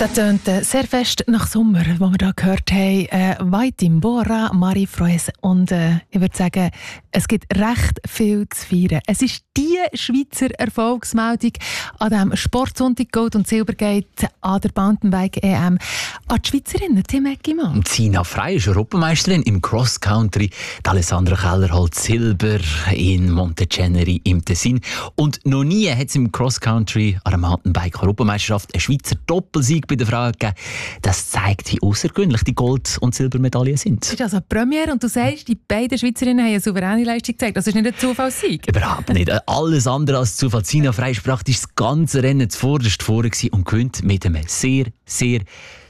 Das tönt sehr fest nach Sommer, wo wir hier gehört haben. Weitim Bora, Marie Froes. Und ich würde sagen, es gibt recht viel zu feiern. Es ist die Schweizer Erfolgsmeldung an diesem Sportsonntag Gold und Silber geht an der Mountainbike-EM an die Schweizerinnen, Tim Eggimann. Sina Frey ist Europameisterin im Cross-Country. Alessandra Keller holt Silber in Monteceneri im Tessin. Und noch nie hat es im Cross-Country an der Mountainbike-Europameisterschaft einen Schweizer Doppelsieg bei der Frau gegeben. Das zeigt, wie außergewöhnlich die Gold- und Silbermedaillen sind. Das ist also eine Premiere und du sagst, die beiden Schweizerinnen haben eine souveräne Leistung gezeigt. Das ist nicht ein Zufallssieg. Überhaupt nicht. Alles andere als Zufall. Sina Frey ist praktisch das ganze Rennen zuvorderst vorne und gewinnt mit einem sehr, sehr